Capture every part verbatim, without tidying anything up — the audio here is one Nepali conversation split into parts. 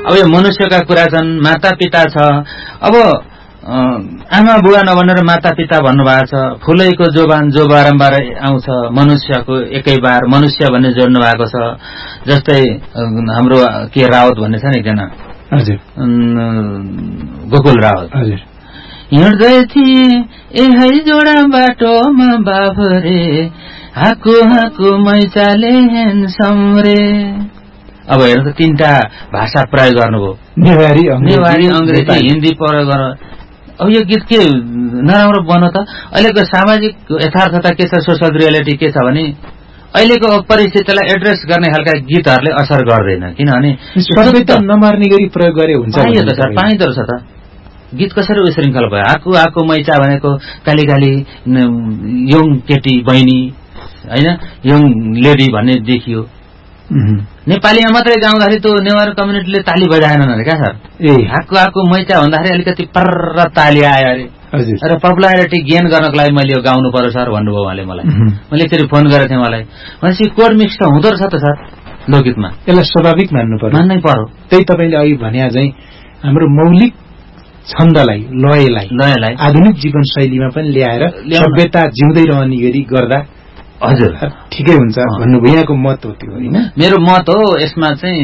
अब यो मनुष्यका कुरा छन्, माता पिता छ। अब आमा बुवा नभनेर माता पिता भन्नुभएको छ। फुलैको जोबान जो बारम्बार आउँछ, मनुष्यको एकै बार मनुष्य भन्ने जोड्नु भएको छ। जस्तै हाम्रो के रावत भन्ने छ नि एकजना, हजुर, गोकुल रावत, हजुर, हिँड्दै थिए एहै जोडा बाटोमा बाबरे, हाकु हाकु मैचाले हेन्सम रे। अब हेर्नु त तीनटा भाषा प्रयोग गर्नुभयो, नेवारी नेवारी अंग्रेजी हिन्दी प्रयोग गर्नु। अब यो गीत के नराम्रो बन्यो त? अहिलेको सामाजिक यथार्थता के छ, सोसल रियालिटी के छ भने अहिलेको परिस्थितिलाई एड्रेस गर्ने खालका गीतहरूले असर गर्दैन। किनभने सबै त नमार्ने गरी प्रयोग गरे हुन्छ। पाइयो त सर, पाइँदो रहेछ त। गीत कसरी विशृङ्खल भयो? आकु आकु मैचा भनेको काली काली यङ केटी बहिनी होइन, यङ लेडी भन्ने देखियो। नेपालीमा मात्रै गाउँदाखेरि त्यो नेवार कम्युनिटीले ताली बजाएनन् अरे क्या सर? ए हाकु आकु मैचा भन्दाखेरि अलिकति पर्र ताली आयो अरे। र पपुलारिटी गेन गर्नको लागि मैले यो गाउनु पर्यो सर भन्नुभयो उहाँले मलाई। मैले एकचोटि फोन गरेको थिएँ मलाई, भनेपछि कोड मिक्स त हुँदो रहेछ त सर लोकगीतमा। यसलाई स्वाभाविक मान्नु पर्यो, मान्नै पर्यो। त्यही तपाईँले अघि भने चाहिँ हाम्रो मौलिक छन्दलाई, लयलाई लयलाई आधुनिक जीवन शैलीमा पनि ल्याएर सभ्यता जिउँदै रहने गरी गर्दा हजुर ठिकै हुन्छ भन्नुभयो। यहाँको मत हो त्यो होइन? मेरो मत हो। यसमा चाहिँ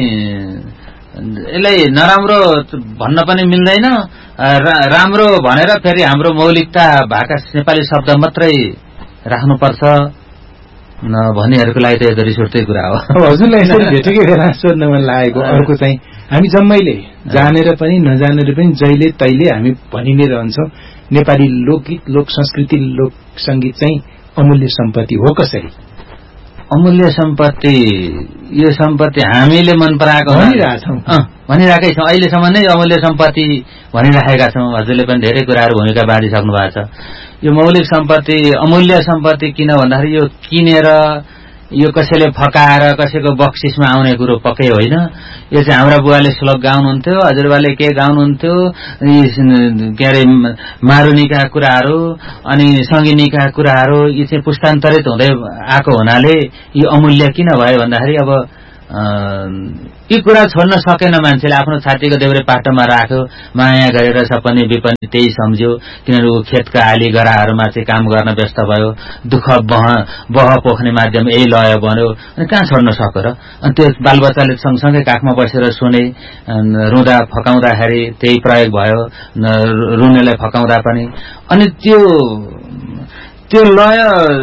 यसलाई नराम्रो भन्न पनि मिल्दैन, राम्रो भनेर फेरि हाम्रो मौलिकता भएका नेपाली शब्द मात्रै राख्नुपर्छ भन्नेहरूको लागि त यो रिस उठ्दै कुरा हो। अब हजुरलाई यसरी भेटेकै बेला सोध्न मन लागेको अर्को चाहिँ, हामी जम्मैले जानेर पनि नजानेर पनि जहिले तैले हामी भनि नै रहन्छौँ नेपाली लोकगीत, लोक संस्कृति, लोक संगीत चाहिँ अमूल्य सम्पत्ति हो। कसरी अमूल्य सम्पत्ति? यो सम्पत्ति हामीले मन पराएको भनिरहेछौँ, भनिरहेकै छौँ अहिलेसम्म नै अमूल्य सम्पत्ति भनिराखेका छौँ। हजुरले पनि धेरै कुराहरू भूमिका बाँधिसक्नु भएको छ। यो मौलिक सम्पत्ति अमूल्य सम्पत्ति किन भन्दाखेरि यो किनेर, यो कसैले फकाएर कसैको बक्सिसमा आउने कुरो पक्कै होइन। यो चाहिँ हाम्रा बुवाले श्लोक गाउनुहुन्थ्यो, हजुरबाले के गाउनुहुन्थ्यो, के अरे मारुनीका कुराहरू अनि सङ्गिनीका कुराहरू, यी चाहिँ पुस्तान्तरित हुँदै आएको हुनाले यो अमूल्य किन भयो भन्दाखेरि अब यी कुरा छोड्न सकेन मान्छेले। आफ्नो छातीको देब्रे पाटोमा राख्यो, माया गरेर सपनी विपनी त्यही सम्झ्यो। किनभने ऊ खेतका आली गराहरूमा चाहिँ काम गर्न व्यस्त भयो, दुःख बह बह पोख्ने माध्यम यही लय बन्यो। अनि कहाँ छोड्न सक्यो र? अनि त्यो बालबच्चाले सँगसँगै काखमा बसेर सुने, रुँदा फकाउँदाखेरि त्यही प्रयोग भयो, रुनेलाई फकाउँदा पनि। अनि त्यो त्यो लय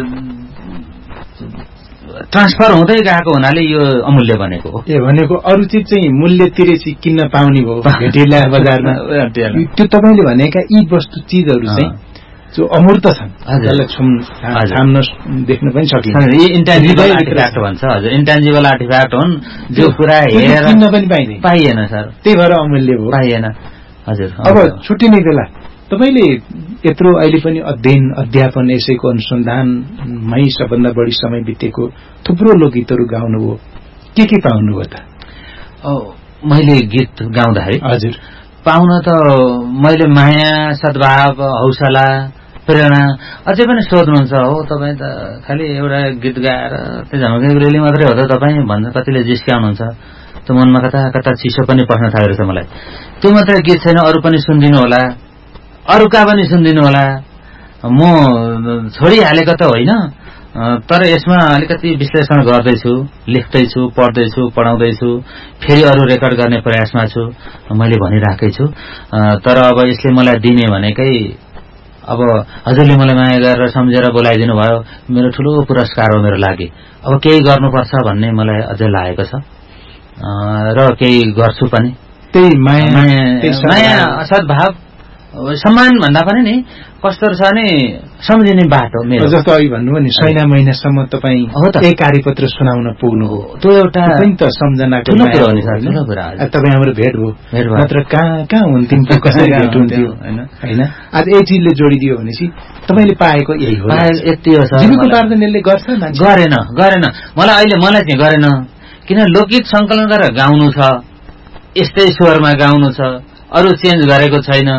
ट्रान्सफर हुँदै गएको हुनाले यो अमूल्य बनेको हो। ए भनेको अरू चिज चाहिँ मूल्य तिरे किन्न पाउने भयो भेटिला बजारमा। त्यो तपाईँले भनेका यी वस्तु चिजहरू चाहिँ जो अमूर्त छन्, त्यसलाई छाम्न देख्न पनि सकिन्छ। यी इन्टेन्जिबल आर्टिफ्याक्ट भन्छ। हजुर, इन्टेन्जिबल आर्टिफ्याक्ट हुन् जो कुरा हेरेर किन्न पनि पाइँदैन, पाइएन सर, त्यही भएर अमूल्य भयो, पाइएन। हजुर, अब छुट्टिने बेला तपाईले यत्रो अहिले पनि अध्ययन अध्यापन यसैको अनुसन्धानमै सबभन्दा बढी समय बितेको थुप्रो लोकगीतहरू गाउनुभयो, के के पाउनुभयो त? मैले गीत गाउँदाखेरि हजुर पाउन त मैले माया, सद्भाव, हौसला, प्रेरणा अझै पनि सोध्नुहुन्छ हो तपाईँ त खालि एउटा गीत गाएर त्यो झमकै रेली मात्रै हो त तपाईँ भन्छ कतिले जिस्काउनुहुन्छ। त्यो मनमा कता कता चिसो पनि पर्न थालेको छ मलाई। त्यो मात्रै गीत छैन, अरू पनि सुनिदिनु होला, अरूका पनि सुनिदिनु होला। म छोडिहालेको त होइन, तर यसमा अलिकति विश्लेषण गर्दैछु, लेख्दैछु, पढ्दैछु, पढाउँदैछु, फेरि अरू रेकर्ड गर्ने प्रयासमा छु, मैले भनिराखेकै छु। तर अब यसले मलाई दिने भनेकै अब हजुरले मलाई माया गरेर सम्झेर बोलाइदिनु भयो, मेरो ठुलो पुरस्कार हो मेरो लागि। अब केही गर्नुपर्छ भन्ने मलाई अझै लागेको छ र केही गर्छु पनि। त्यही माया माया सद्भाव सम्मान भन्दा पनि नि कस्तो छ भने सम्झिने बाटो मेरो। जस्तो अघि भन्नुभयो नि छैन महिनासम्म तपाईँ एक कार्यपत्र सुनाउन पुग्नुभयो, त्यो एउटा पनि त सम्झनाको कुरा हो नि सर, ठुलो कुरा हो। तपाईँ हाम्रो भेट भयो, नत्र कहाँ कहाँ हुन्थ्यो, कसरी भेट हुन्थ्यो होइन। आज यही चिजले जोडिदियो भनेपछि तपाईँले पाएको यही हो, यति हो सर। जीविकोपार्जन यसले गर्छ? गरेन गरेन मलाई अहिले मलाई चाहिँ गरेन, किन लोकगीत सङ्कलन गरेर गाउनु छ, यस्तै स्वरमा गाउनु छ, अरू चेन्ज गरेको छैन।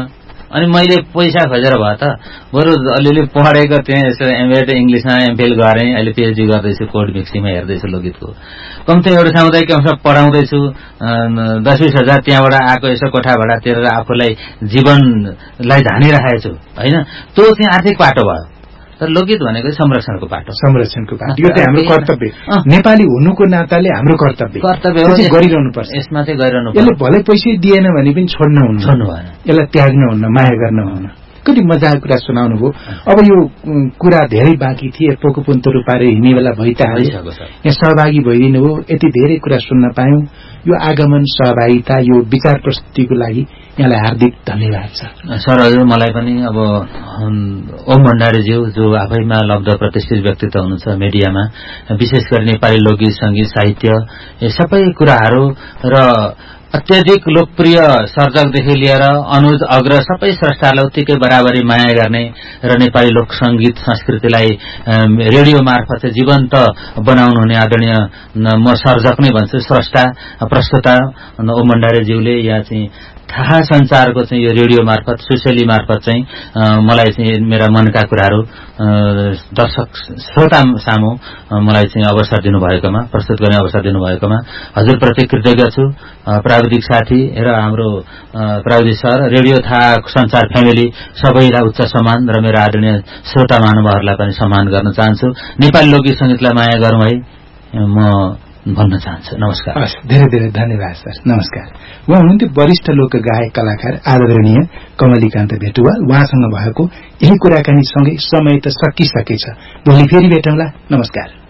अनि मैले पैसा खोजेर भयो त बरु अलिअलि पढेको त्यहाँ यसो एमएड इङ्ग्लिसमा एमफिल गरेँ, अहिले पिएचडी गर्दैछु, कोड मिक्सिङमा हेर्दैछु लोकगीतको। कम्ती एउटा सामुदायिक अंश पढाउँदैछु, दस बिस हजार त्यहाँबाट आएको यसो कोठा भाडा तिरेर आफूलाई जीवनलाई झानिरहेको छु होइन। त्यो चाहिँ आर्थिक पाटो भयो, तर लोकगीत भनेको संरक्षणको पाटो, संरक्षणको पाटो। यो चाहिँ हाम्रो कर्तव्य, नेपाली हुनुको नाताले हाम्रो कर्तव्य कर्तव्य गरिरहनु पर्छ। यसमा चाहिँ गरिरहनु पर्छ। यसले भलै पैसै दिएन भने पनि छोड्नु हुन्न, छोड्नु भएन, यसलाई त्याग्नु हुन्न, माया गर्नु हुन्न। कति मजाको कुरा सुनाउनु भयो। अब यो कुरा धेरै बाँकी थिए, पोको पुन्तहरू पारे हिँड्ने बेला भइहाल्यो। यहाँ सहभागी भइदिनु भयो, यति धेरै कुरा सुन्न पायौं। यो आगमन, सहभागिता, यो विचार प्रस्तुतिको लागि यहाँलाई हार्दिक धन्यवाद छ सर। हजुर मलाई पनि अब ओम भण्डारीज्यू जो आफैमा लब्ध प्रतिष्ठित व्यक्तित्व हुनुहुन्छ मिडियामा, विशेष गरी नेपाली लोकगीत संगीत साहित्य यी सबै कुराहरू र अत्यधिक लोकप्रिय सर्जकदेखि लिएर अनुज अग्र सबै स्रष्टालाई उत्तिकै बराबरी माया गर्ने र नेपाली लोक संगीत संस्कृतिलाई रेडियो मार्फत जीवन्त बनाउनु हुने आदरणीय म सर्जक नै भन्छु, स्रष्टा प्रस्तुता ओम भण्डारीज्यूले यहाँ चाहिँ थाहा संचारको चाहिँ यो रेडियो मार्फत सोसियली मार्फत चाहिँ मलाई चाहिँ मेरा मनका कुराहरू दर्शक श्रोता सामु मलाई चाहिँ अवसर दिनुभएकोमा, प्रस्तुत गर्ने अवसर दिनुभएकोमा हजुरप्रति कृतज्ञ छु। प्राविधिक साथी र हाम्रो प्राविधिक सर, रेडियो थाहा संचार फ्यामिली सबैलाई उच्च सम्मान र मेरा आदरणीय श्रोता महानुभावहरूलाई पनि सम्मान गर्न चाहन्छु। नेपाली लोकगीत संगीतलाई माया गरौँ है म भन्न चाहन्छु। नमस्कार। धेरै धेरै धन्यवाद सर। नमस्कार। उहाँ हुनुहुन्थ्यो वरिष्ठ लोक गायक कलाकार आदरणीय कमलीकान्त भेटुवा। उहाँसँग भएको यही कुराकानी सँगै समय त सकिसकेछ। भोलि फेरि भेटौँला। नमस्कार।